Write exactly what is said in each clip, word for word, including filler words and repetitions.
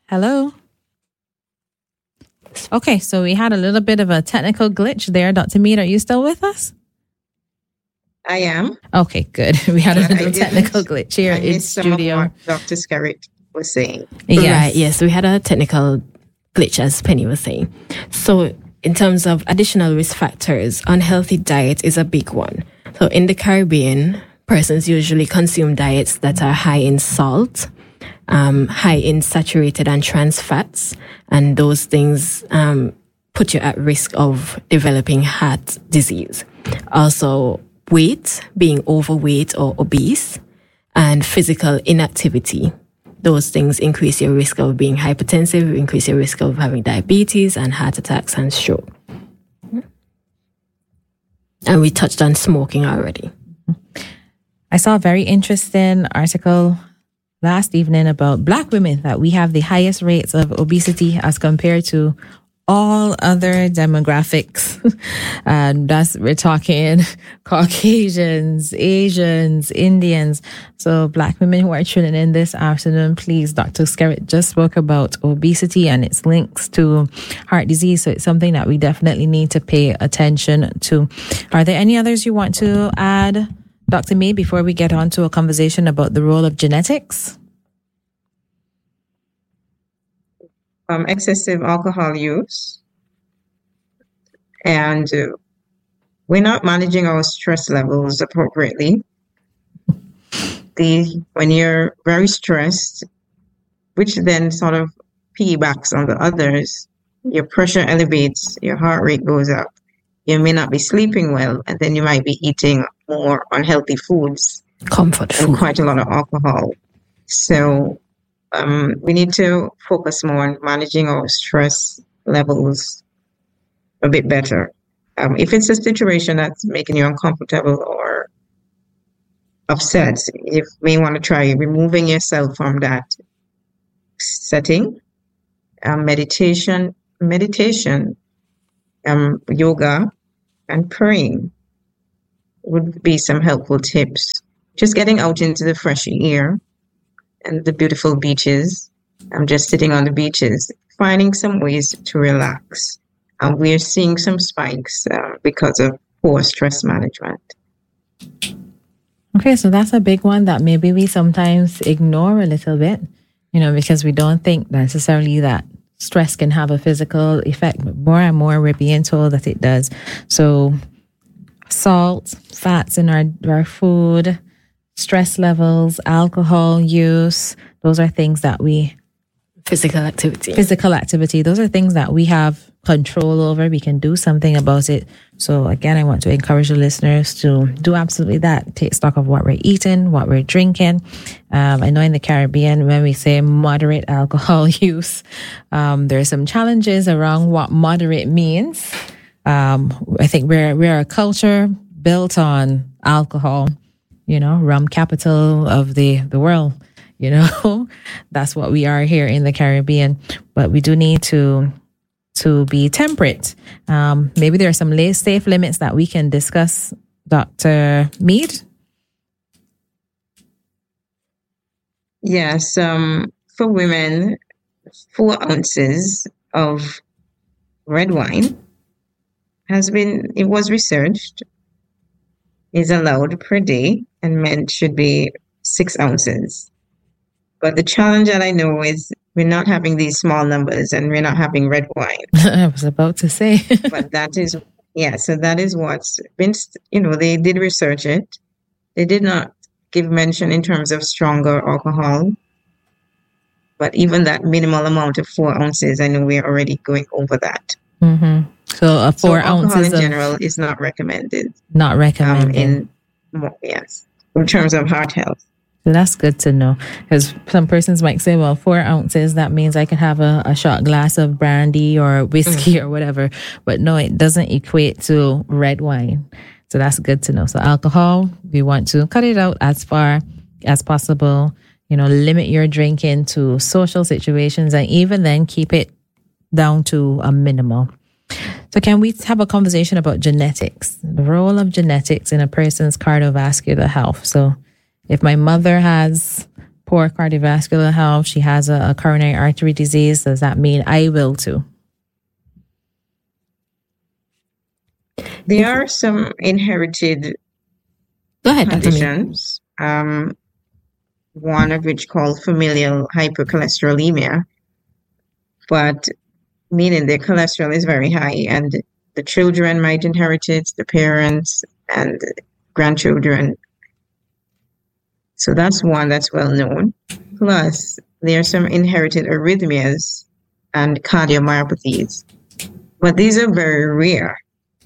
Hello. Okay, so we had a little bit of a technical glitch there. Doctor Mead, are you still with us? I am. Okay, good. We had a little technical glitch here I in studio. Some of what Doctor Skerritt was saying. Yes. Right, yes, we had a technical glitch, as Penny was saying. So in terms of additional risk factors, unhealthy diet is a big one. So in the Caribbean, persons usually consume diets that are high in salt, um, high in saturated and trans fats, and those things um, put you at risk of developing heart disease. Also, weight, being overweight or obese, and physical inactivity. Those things increase your risk of being hypertensive, increase your risk of having diabetes and heart attacks and stroke. And we touched on smoking already. I saw a very interesting article last evening about Black women, that we have the highest rates of obesity as compared to all other demographics. And that's, we're talking Caucasians, Asians, Indians. So Black women who are tuning in this afternoon, please, Doctor Skerritt just spoke about obesity and its links to heart disease. So it's something that we definitely need to pay attention to. Are there any others you want to add, Doctor Mead, before we get on to a conversation about the role of genetics? Um, excessive alcohol use, and uh, we're not managing our stress levels appropriately. The when you're very stressed, which then sort of piggybacks on the others, your pressure elevates, your heart rate goes up, you may not be sleeping well, and then you might be eating more unhealthy foods, comfort food, and quite a lot of alcohol. So Um, we need to focus more on managing our stress levels a bit better. Um, if it's a situation that's making you uncomfortable or upset, you may want to try removing yourself from that setting. Um, meditation, meditation, um, yoga, and praying would be some helpful tips. Just getting out into the fresh air and the beautiful beaches. I'm just sitting on the beaches, finding some ways to relax. And um, we're seeing some spikes uh, because of poor stress management. Okay, so that's a big one that maybe we sometimes ignore a little bit, you know, because we don't think necessarily that stress can have a physical effect, but more and more we're being told that it does. So salt, fats in our, our food, stress levels, alcohol use, those are things that we... Physical activity. Physical activity. Those are things that we have control over. We can do something about it. So again, I want to encourage the listeners to do absolutely that. Take stock of what we're eating, what we're drinking. Um, I know in the Caribbean, when we say moderate alcohol use, um, there are some challenges around what moderate means. Um, I think we're, we're a culture built on alcohol. You know, rum capital of the, the world, you know, that's what we are here in the Caribbean. But we do need to to be temperate. Um, maybe there are some safe limits that we can discuss, Doctor Mead. Yes, um, for women, four ounces of red wine has been, it was researched, is allowed per day, and men should be six ounces. But the challenge that I know is we're not having these small numbers and we're not having red wine. I was about to say. But that is, yeah, so that is what's been, you know, they did research it. They did not give mention in terms of stronger alcohol. But even that minimal amount of four ounces, I know we're already going over that. Mm-hmm. So a four so ounces alcohol in of, general is not recommended. Not recommended. Um, in, yes, in terms of heart health. So that's good to know, because some persons might say, well, four ounces, that means I can have a, a shot glass of brandy or whiskey mm. or whatever. But no, it doesn't equate to red wine. So that's good to know. So alcohol, we want to cut it out as far as possible. You know, limit your drinking to social situations, and even then keep it down to a minimal. So can we have a conversation about genetics, the role of genetics in a person's cardiovascular health? So if my mother has poor cardiovascular health, she has a, a coronary artery disease, does that mean I will too? There are some inherited Go ahead, conditions, um, one of which called familial hypercholesterolemia, but meaning their cholesterol is very high, and the children might inherit it, the parents and grandchildren. So that's one that's well known. Plus, there are some inherited arrhythmias and cardiomyopathies, but these are very rare.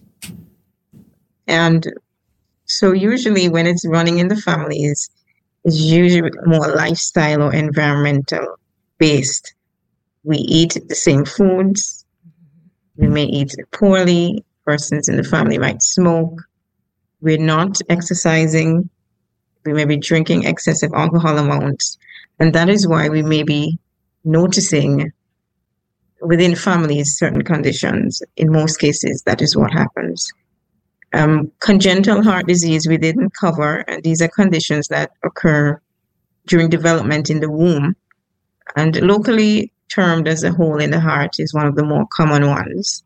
And so usually when it's running in the families, it's usually more lifestyle or environmental based. We eat the same foods. We may eat poorly. Persons in the family might smoke. We're not exercising. We may be drinking excessive alcohol amounts. And that is why we may be noticing within families certain conditions. In most cases, that is what happens. Um, congenital heart disease we didn't cover, and these are conditions that occur during development in the womb. And locally termed as a hole in the heart is one of the more common ones.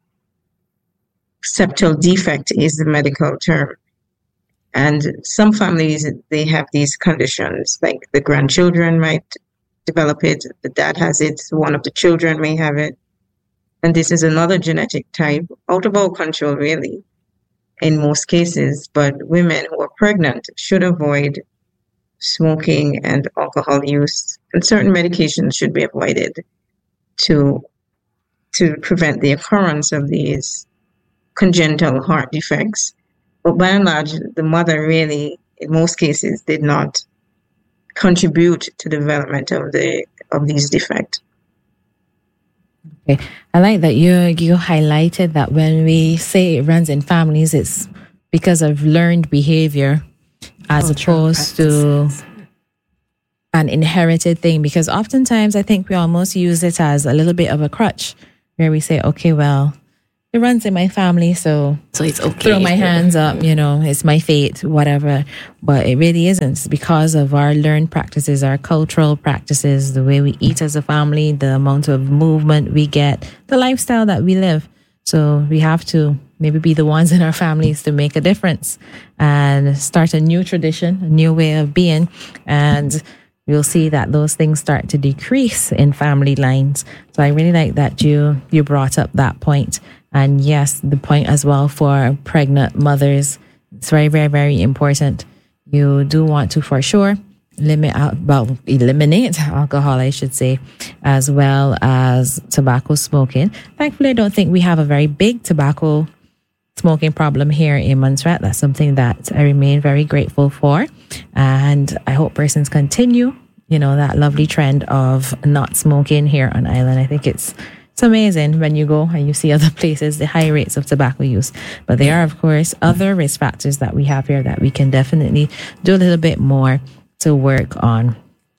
Septal defect is the medical term. And some families, they have these conditions, like the grandchildren might develop it, the dad has it, one of the children may have it. And this is another genetic type, out of all control really, in most cases, but women who are pregnant should avoid smoking and alcohol use, and certain medications should be avoided to, to prevent the occurrence of these congenital heart defects. But by and large, the mother really, in most cases, did not contribute to the development of the of these defects. Okay. I like that you you highlighted that when we say it runs in families, it's because of learned behavior as Cultural opposed practices. to an inherited thing. Because oftentimes I think we almost use it as a little bit of a crutch where we say, okay, well, it runs in my family, so so it's okay. Throw my hands up, you know, it's my fate, whatever. But it really isn't. It's because of our learned practices, our cultural practices, the way we eat as a family, the amount of movement we get, the lifestyle that we live. So we have to maybe be the ones in our families to make a difference and start a new tradition, a new way of being. And you'll see that those things start to decrease in family lines. So I really like that you you brought up that point. And yes, the point as well for pregnant mothers, it's very, very, very important. You do want to, for sure, limit out, well, eliminate alcohol, I should say, as well as tobacco smoking. Thankfully, I don't think we have a very big tobacco smoking problem here in Montserrat. That's something that I remain very grateful for. And I hope persons continue, you know, that lovely trend of not smoking here on island. I think it's It's amazing when you go and you see other places, the high rates of tobacco use. But there are, of course, other risk factors that we have here that we can definitely do a little bit more to work on.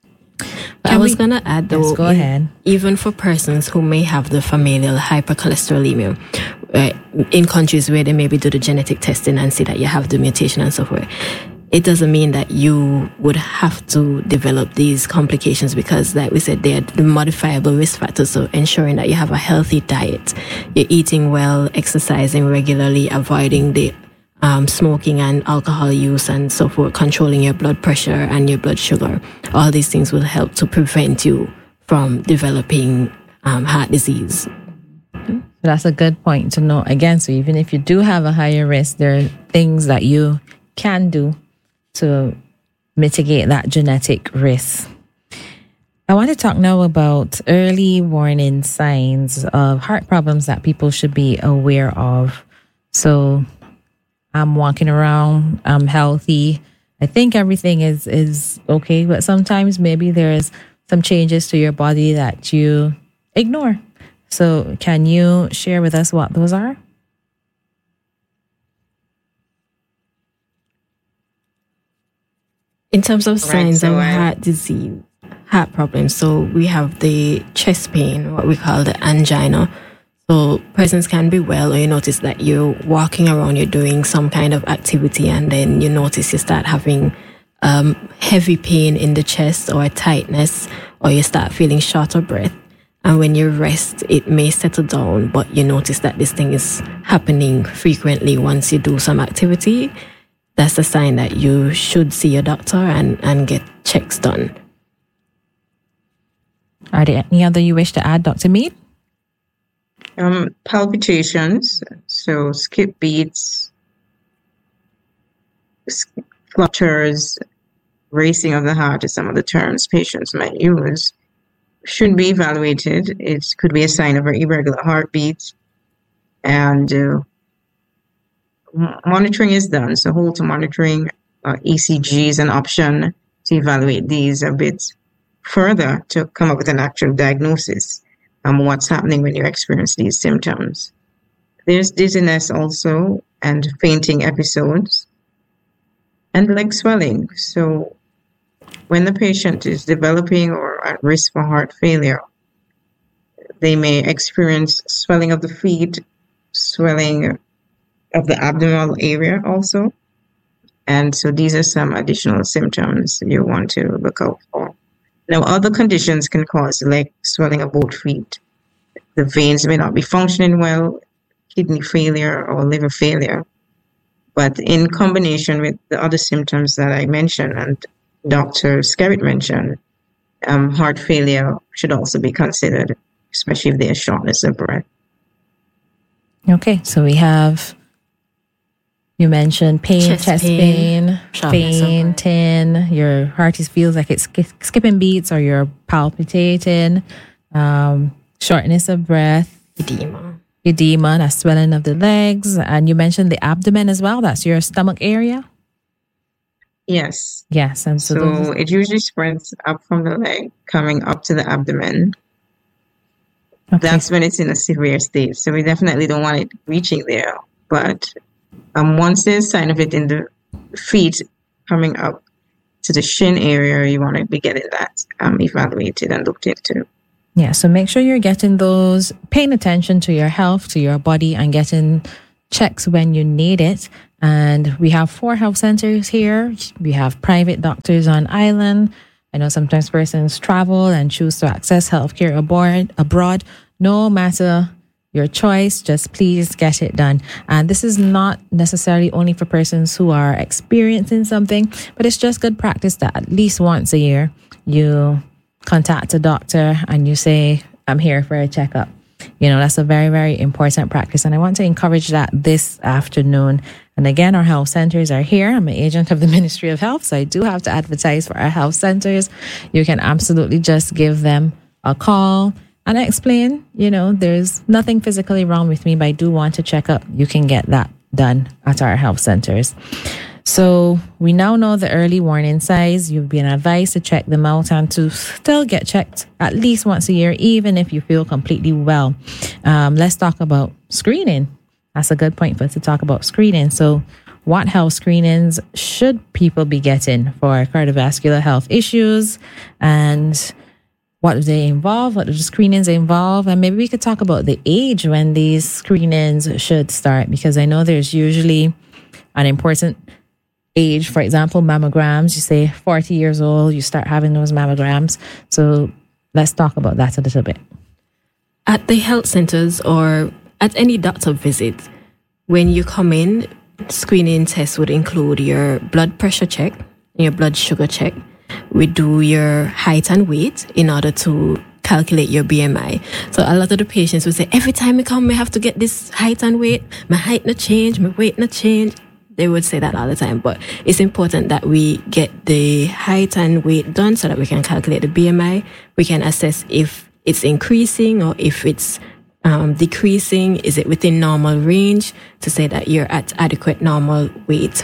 Can I was going to add, though, yes, go in, ahead. even for persons who may have the familial hypercholesterolemia, right, in countries where they maybe do the genetic testing and see that you have the mutation and so forth, it doesn't mean that you would have to develop these complications because, like we said, they're the modifiable risk factors. So ensuring that you have a healthy diet, you're eating well, exercising regularly, avoiding the um, smoking and alcohol use and so forth, controlling your blood pressure and your blood sugar. All these things will help to prevent you from developing um, heart disease. So that's a good point to know. Again, so even if you do have a higher risk, there are things that you can do to mitigate that genetic risk. I want to talk now about early warning signs of heart problems that people should be aware of. So I'm walking around, I'm healthy, I think everything is, is okay, but sometimes maybe there's some changes to your body that you ignore. So can you share with us what those are? In terms of signs right, so of I, heart disease, heart problems, so we have the chest pain, what we call the angina. So persons can be well, or you notice that you're walking around, you're doing some kind of activity, and then you notice you start having um, heavy pain in the chest or a tightness, or you start feeling short of breath. And when you rest, it may settle down, but you notice that this thing is happening frequently once you do some activity. That's a sign that you should see your doctor and, and get checks done. Are there any other you wish to add, Doctor Mead? Um, palpitations, so skip beats, flutters, racing of the heart is some of the terms patients might use, should be evaluated. It could be a sign of an irregular heartbeat, and uh, monitoring is done. So Holter monitoring, uh, E C G is an option to evaluate these a bit further to come up with an actual diagnosis on um, what's happening when you experience these symptoms. There's dizziness also, and fainting episodes, and leg swelling. So when the patient is developing or at risk for heart failure, they may experience swelling of the feet, swelling of the abdominal area also. And so these are some additional symptoms you want to look out for. Now, other conditions can cause leg swelling of both feet. The veins may not be functioning well, kidney failure or liver failure. But in combination with the other symptoms that I mentioned and Doctor Skerritt mentioned, um, heart failure should also be considered, especially if there's shortness of breath. Okay, so we have, you mentioned pain, chest, chest pain, pain fainting, your heart is, feels like it's sk- skipping beats, or you're palpitating, um, shortness of breath, edema, edema, that's swelling of the legs, and you mentioned the abdomen as well. That's your stomach area. Yes. Yes, and so, so those... it usually spreads up from the leg, coming up to the abdomen. Okay. That's when it's in a severe state. So we definitely don't want it reaching there. But um, once there's sign of it in the feet coming up to the shin area, you want to be getting that um, evaluated and looked into. Yeah, so make sure you're getting those, paying attention to your health, to your body, and getting checks when you need it. And we have four health centers here. We have private doctors on island. I know sometimes persons travel and choose to access healthcare abroad. abroad. No matter your choice, just please get it done. And this is not necessarily only for persons who are experiencing something, but it's just good practice that at least once a year you contact a doctor and you say, I'm here for a checkup. You know, that's a very, very important practice. And I want to encourage that this afternoon. And again, our health centers are here. I'm an agent of the Ministry of Health, so I do have to advertise for our health centers. You can absolutely just give them a call and explain, you know, there's nothing physically wrong with me, but I do want to check up. You can get that done at our health centers. So we now know the early warning signs. You've been advised to check them out and to still get checked at least once a year, even if you feel completely well. Um, let's talk about screening. That's a good point for us to talk about screening. So what health screenings should people be getting for cardiovascular health issues, and what do they involve? What do the screenings involve? And maybe we could talk about the age when these screenings should start, because I know there's usually an important age. For example, mammograms, you say forty years old, you start having those mammograms. So let's talk about that a little bit. At the health centers or at any doctor visit, when you come in, screening tests would include your blood pressure check, your blood sugar check. We do your height and weight in order to calculate your B M I. So a lot of the patients will say, every time I come, I have to get this height and weight. My height not change, my weight not change. They would say that all the time, but it's important that we get the height and weight done so that we can calculate the B M I. We can assess if it's increasing or if it's um, decreasing. Is it within normal range to say that you're at adequate normal weight?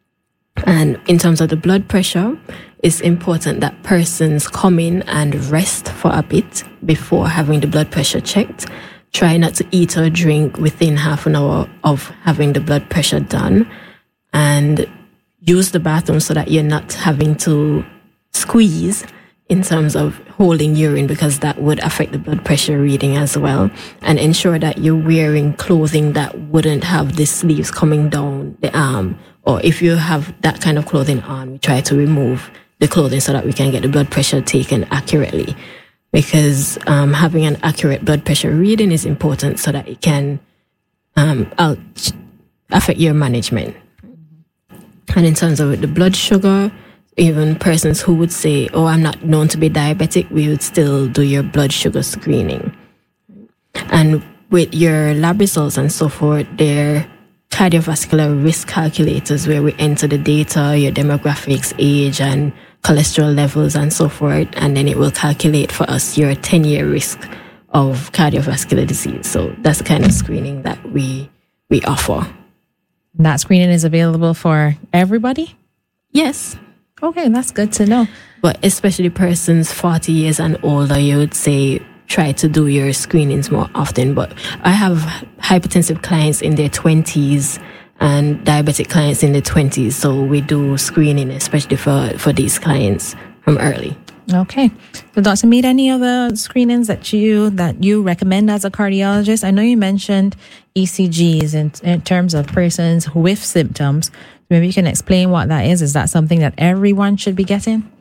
And in terms of the blood pressure, it's important that persons come in and rest for a bit before having the blood pressure checked. Try not to eat or drink within half an hour of having the blood pressure done. And use the bathroom so that you're not having to squeeze in terms of holding urine, because that would affect the blood pressure reading as well. And ensure that you're wearing clothing that wouldn't have the sleeves coming down the arm. Or if you have that kind of clothing on, we try to remove the clothing so that we can get the blood pressure taken accurately. Because um, having an accurate blood pressure reading is important so that it can um, out- affect your management. And in terms of the blood sugar, even persons who would say, oh, I'm not known to be diabetic, we would still do your blood sugar screening. And with your lab results and so forth, they're cardiovascular risk calculators where we enter the data, your demographics, age, and cholesterol levels and so forth. And then it will calculate for us your ten-year risk of cardiovascular disease. So that's the kind of screening that we we offer. That screening is available for everybody? Yes. Okay, that's good to know. But especially persons forty years and older, you would say try to do your screenings more often. But I have hypertensive clients in their twenties and diabetic clients in their twenties. So we do screening, especially for, for these clients from early. Okay. So Doctor Mead, any other screenings that you that you recommend as a cardiologist? I know you mentioned E C Gs in, in terms of persons with symptoms. Maybe you can explain what that is. Is that something that everyone should be getting?